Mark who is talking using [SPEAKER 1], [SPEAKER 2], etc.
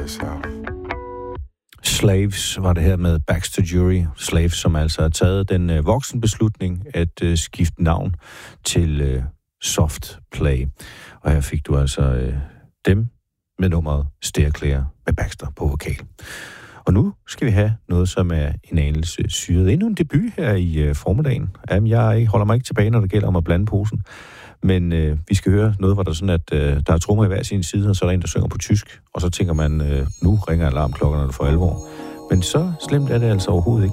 [SPEAKER 1] yourself.
[SPEAKER 2] Slaves var det her med Baxter Jury. Slaves, som altså har taget den voksen beslutning at skifte navn til Soft Play. Og her fik du altså dem med nummeret Stair Clear med Baxter på vokal. Og nu skal vi have noget, som er en anelse syret. Endnu en debut her i formiddagen. Jeg holder mig ikke tilbage, når det gælder om at blande posen. Men vi skal høre noget, hvor der er sådan, at der er trommer i hver sin side, og så er der en, der synger på tysk. Og så tænker man, nu ringer alarmklokkerne for alvor. Men så slemt er det altså overhovedet ikke.